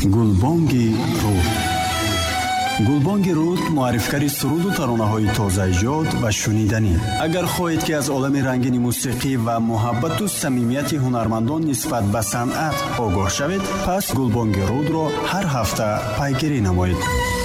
гулбонги руд. гулбонги руд муаррифкари суруду таронаҳои тозаиҷод ва шуниданӣ. агар хоҳед ки аз олами рангини мусиқӣ ва муҳаббату самимияти ҳунармандон нисбат ба санъат огоҳ шавед, пас гулбонги рудро ҳар ҳафта пайгирӣ намоед.